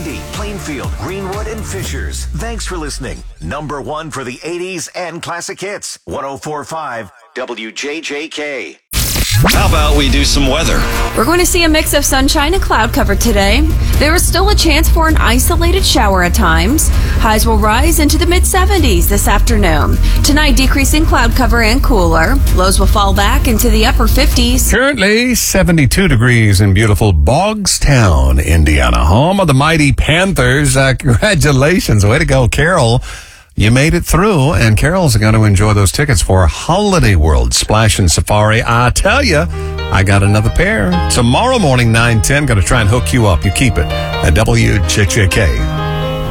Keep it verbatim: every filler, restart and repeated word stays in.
Grundy, Plainfield, Greenwood, and Fishers. Thanks for listening. Number one for the eighties and classic hits. one oh four point five W J J K. How about we do some weather? We're going to see a mix of sunshine and cloud cover today. There is still a chance for an isolated shower at times. Highs will rise into the mid seventies this afternoon. Tonight, decreasing cloud cover and cooler. Lows will fall back into the upper fifties. Currently seventy-two degrees in beautiful Bogstown, Indiana, home of the mighty Panthers. Uh, congratulations. Way to go, Carol. You made it through, and Carol's going to enjoy those tickets for Holiday World Splash and Safari. I tell you, I got another pair. Tomorrow morning, nine ten, going to try and hook you up. You keep it at W J J K.